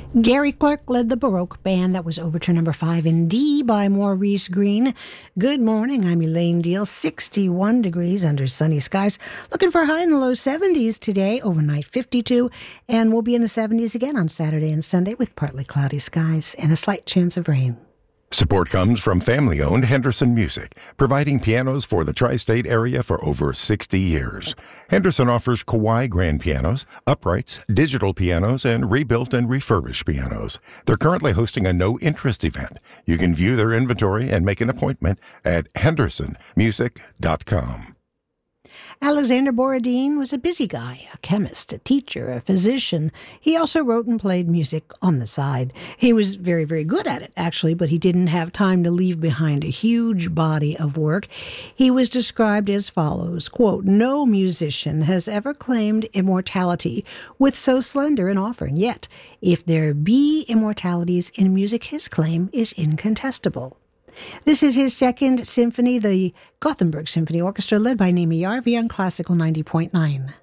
Gary Clark led the Baroque band. That was Overture Number 5 in D by Maurice Greene. Good morning, I'm Elaine Deal. 61 degrees under sunny skies. Looking for a high in the low 70s today, overnight 52, and we'll be in the 70s again on Saturday and Sunday with partly cloudy skies and a slight chance of rain. Support comes from family-owned Henderson Music, providing pianos for the tri-state area for over 60 years. Henderson offers Kawai grand pianos, uprights, digital pianos, and rebuilt and refurbished pianos. They're currently hosting a no-interest event. You can view their inventory and make an appointment at hendersonmusic.com. Alexander Borodin was a busy guy, a chemist, a teacher, a physician. He also wrote and played music on the side. He was very, very good at it, actually, but he didn't have time to leave behind a huge body of work. He was described as follows, quote, "No musician has ever claimed immortality with so slender an offering. Yet, if there be immortalities in music, his claim is incontestable." This is his second symphony, the Gothenburg Symphony Orchestra, led by Nimi Järvi on Classical 90.9.